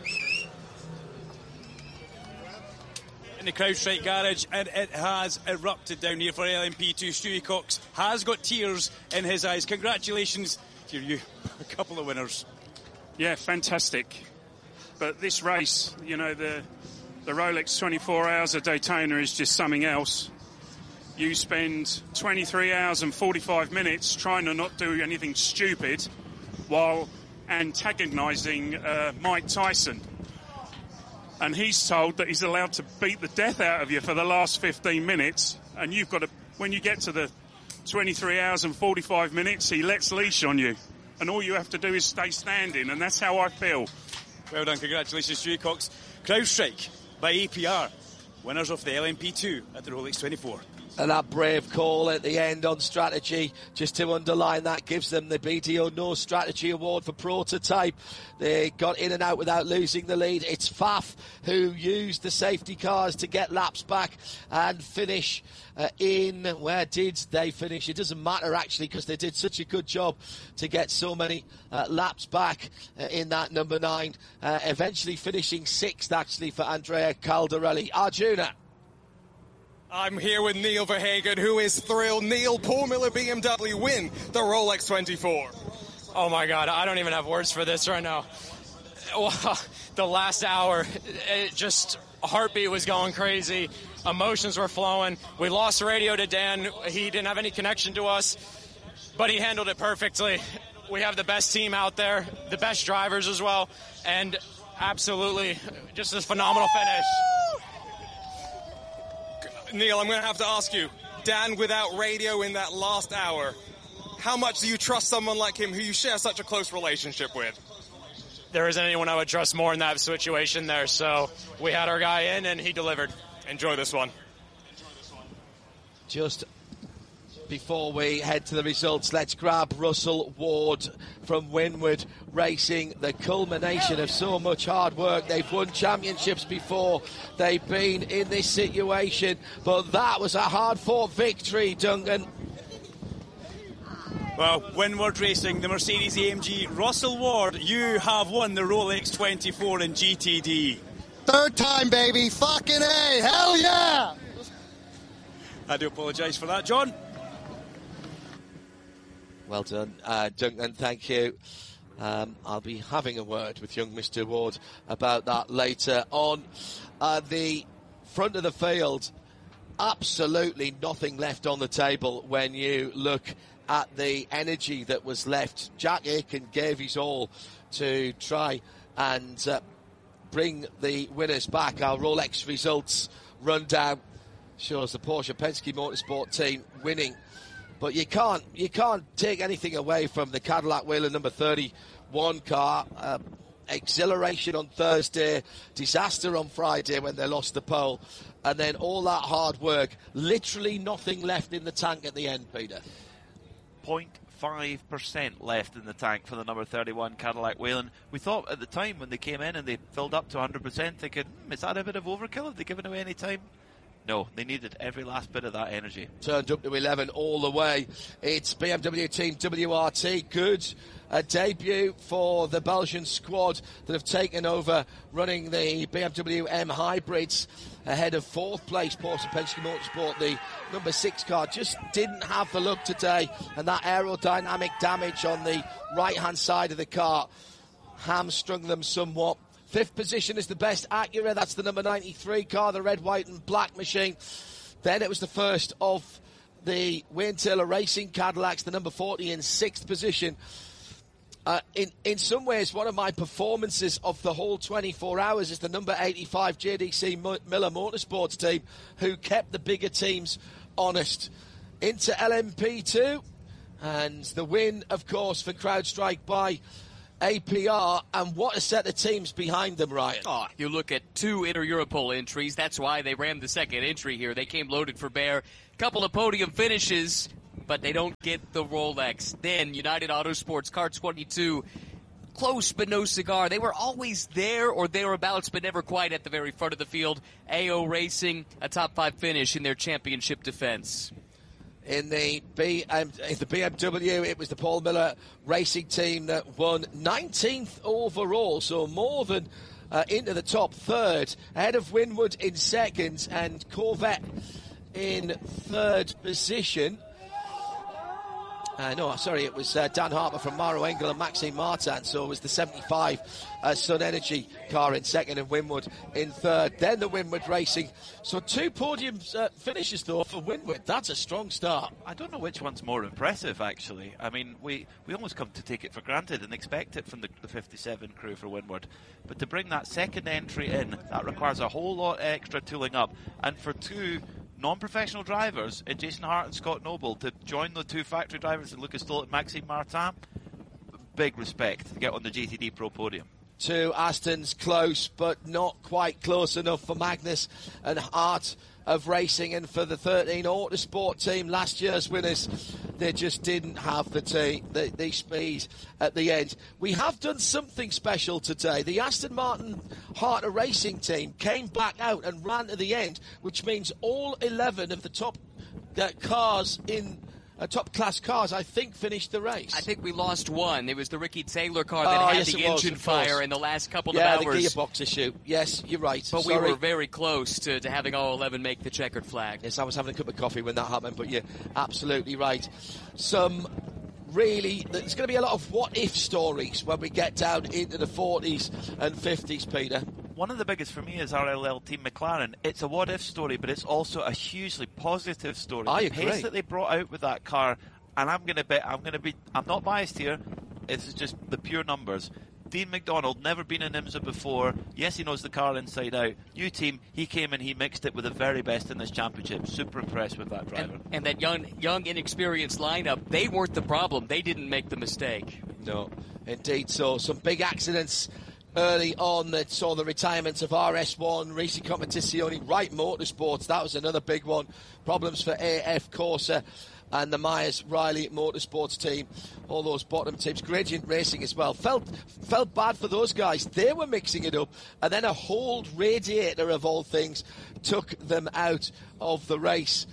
In the CrowdStrike garage, and it has erupted down here for LMP2. Stewie Cox has got tears in his eyes. Congratulations to you, a couple of winners. Yeah, fantastic. But this race, the Rolex 24 Hours of Daytona is just something else. You spend 23 hours and 45 minutes trying to not do anything stupid while antagonising Mike Tyson. And he's told that he's allowed to beat the death out of you for the last 15 minutes. And you've got to, when you get to the 23 hours and 45 minutes, he lets leash on you. And all you have to do is stay standing. And that's how I feel. Well done. Congratulations, Stewie Cox. CrowdStrike by APR, winners of the LMP2 at the Rolex 24. And that brave call at the end on strategy, just to underline that, gives them the BDO No Strategy Award for prototype. They got in and out without losing the lead. It's Faf who used the safety cars to get laps back and finish where did they finish? It doesn't matter, actually, because they did such a good job to get so many laps back in that number 9. Eventually finishing 6th, actually, for Andrea Caldarelli. Arjuna. I'm here with Neil Verhagen, who is thrilled. Neil, Paul Miller BMW win the Rolex 24. Oh my God, I don't even have words for this right now. The last hour, heartbeat was going crazy. Emotions were flowing. We lost the radio to Dan. He didn't have any connection to us, but he handled it perfectly. We have the best team out there, the best drivers as well, and absolutely just a phenomenal finish. Neil, I'm going to have to ask you, Dan without radio in that last hour, how much do you trust someone like him who you share such a close relationship with? There isn't anyone I would trust more in that situation there, so we had our guy in and he delivered. Enjoy this one. Just before we head to the results, let's grab Russell Ward from Winward Racing, the culmination of so much hard work. They've won championships before. They've been in this situation, but that was a hard-fought victory, Duncan. Well, Winward Racing, the Mercedes AMG. Russell Ward, you have won the Rolex 24 in GTD. Third time, baby. Fucking A. Hell yeah! I do apologise for that, John. Well done, Duncan, thank you. I'll be having a word with young Mr. Ward about that later on. The front of the field, absolutely nothing left on the table when you look at the energy that was left. Jack Aitken gave his all to try and bring the winners back. Our Rolex results rundown shows the Porsche Penske Motorsport team winning. But you can't take anything away from the Cadillac Whelen number 31 car. Exhilaration on Thursday, disaster on Friday when they lost the pole, and then all that hard work, literally nothing left in the tank at the end, Peter. 0.5% left in the tank for the number 31 Cadillac Whelen. We thought at the time when they came in and they filled up to 100%, thinking, is that a bit of overkill? Have they given away any time? No, they needed every last bit of that energy. Turned up to 11 all the way. It's BMW Team WRT. Good debut for the Belgian squad that have taken over running the BMW M Hybrids ahead of 4th place Porsche Penske Motorsport. The number 6 car just didn't have the look today, and that aerodynamic damage on the right-hand side of the car hamstrung them somewhat. 5th position is the best Acura. That's the number 93 car, the red, white and black machine. Then it was the first of the Wayne Taylor Racing Cadillacs, the number 40 in 6th position. In some ways, one of my performances of the whole 24 hours is the number 85 JDC Miller Motorsports team, who kept the bigger teams honest. Into LMP2, and the win, of course, for CrowdStrike by APR, and what a set of teams behind them, Ryan. Oh, you look at 2 Inter-Europol entries. That's why they ran the second entry here. They came loaded for bear. Couple of podium finishes, but they don't get the Rolex. Then United Autosports, Car 22, close but no cigar. They were always there or thereabouts, but never quite at the very front of the field. AO Racing, a top 5 finish in their championship defense. In the BMW, it was the Paul Miller Racing team that won 19th overall, so more than into the top third, ahead of Winwood in second and Corvette in third position. It was Dan Harper from Maro Engel and Maxime Martin, so it was the 75 Sun Energy car in second and Winwood in third. Then the Winwood Racing. So 2 podium finishes, though, for Winwood. That's a strong start. I don't know which one's more impressive, actually. I mean, we almost come to take it for granted and expect it from the 57 crew for Winwood. But to bring that second entry in, that requires a whole lot extra tooling up. And for 2 non-professional drivers in Jason Hart and Scott Noble to join the 2 factory drivers in Lucas Stoll and Maxime Martin, big respect to get on the GTD Pro podium. 2 Astons close, but not quite close enough for Magnus and Hart of Racing, and for the 13 Autosport team, last year's winners, they just didn't have the speed at the end. We have done something special today. The Aston Martin Hart of Racing team came back out and ran to the end, which means all 11 of the top cars in top class cars, I think, finished the race. I think we lost one. It was the Ricky Taylor car that had the engine fire in the last couple of hours. Yeah, the gearbox issue. Yes, you're right. But we were very close to having all 11 make the checkered flag. Yes, I was having a cup of coffee when that happened, but you're absolutely right. There's going to be a lot of what-if stories when we get down into the 40s and 50s, Peter. One of the biggest for me is RLL Team McLaren. It's a what-if story, but it's also a hugely positive story. I agree. The pace that they brought out with that car, and I'm not biased here, it's just the pure numbers. Dean McDonald, never been in IMSA before. Yes, he knows the car inside out. New team, he came and he mixed it with the very best in this championship. Super impressed with that driver. And that young, inexperienced lineup, they weren't the problem. They didn't make the mistake. No, indeed. So some big accidents early on that saw the retirement of RS1, Racing Competizione, Wright Motorsports. That was another big one. Problems for AF Corsa and the Myers Riley Motorsports team. All those bottom teams. Gradient Racing as well. Felt bad for those guys. They were mixing it up, and then a Hold radiator of all things took them out of the race.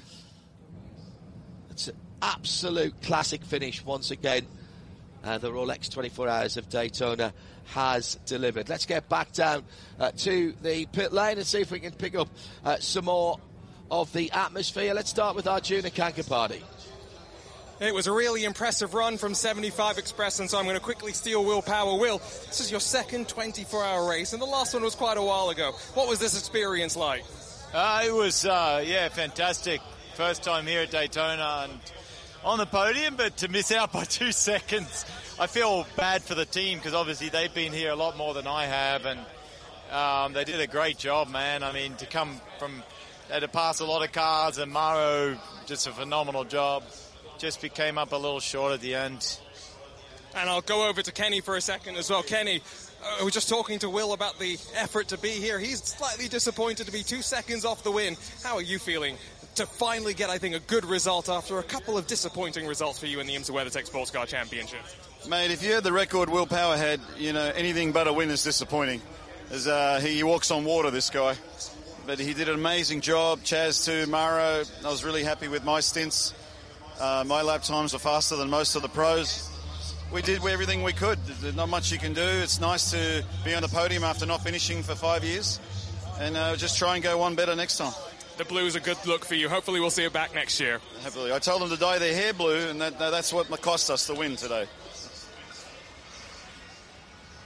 It's an absolute classic finish once again. The Rolex 24 Hours of Daytona has delivered. Let's get back down to the pit lane and see if we can pick up some more of the atmosphere. Let's start with Arjuna Kankapati. It was a really impressive run from 75 Express, and so I'm going to quickly steal Will Power. Will, this is your second 24-hour race, and the last one was quite a while ago. What was this experience like? It was, fantastic. First time here at Daytona and on the podium, but to miss out by 2 seconds, I feel bad for the team because obviously they've been here a lot more than I have, and they did a great job, man. I mean, they had to pass a lot of cars, and Maro, just a phenomenal job. Just came up a little short at the end. And I'll go over to Kenny for a second as well. Kenny, I was just talking to Will about the effort to be here. He's slightly disappointed to be 2 seconds off the win. How are you feeling to finally get, I think, a good result after a couple of disappointing results for you in the IMSA WeatherTech Sports Car Championship? Mate, if you had the record Will Power had, anything but a win is disappointing. As he walks on water, this guy. But he did an amazing job. Chaz too, Maro. I was really happy with my stints. My lap times were faster than most of the pros. We did everything we could. There's not much you can do. It's nice to be on the podium after not finishing for 5 years. And just try and go one better next time. The blue is a good look for you. Hopefully we'll see it back next year. Hopefully. I told them to dye their hair blue, and that's what cost us the win today.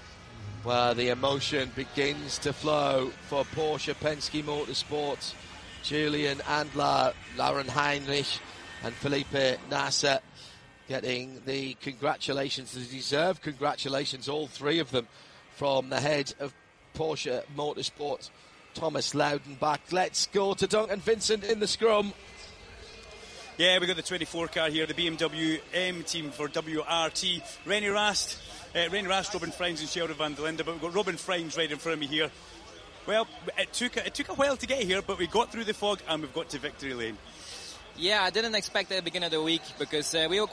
Well, the emotion begins to flow for Porsche Penske Motorsports Julian Andler, Lauren Heinrich and Felipe Nasser getting the congratulations, the deserved congratulations, all three of them, from the head of Porsche Motorsport, Thomas Laudenbach. Let's go to Duncan Vincent in the scrum. Yeah, we got the 24 car here, the BMW M team for WRT. Rennie Rast, Robin Freins and Sheldon van der Linde, but we've got Robin Freins right in front of me here. Well, it took a while to get here, but we got through the fog and we've got to victory lane. Yeah, I didn't expect at the beginning of the week because we were quite